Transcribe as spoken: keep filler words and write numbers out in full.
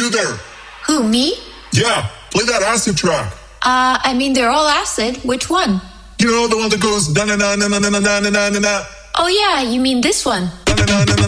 you there? Who, me? Yeah, play that acid track. Uh, I mean, they're all acid. Which one? You know, the one that goes na na na na na na na na na na. Oh yeah, you mean this one?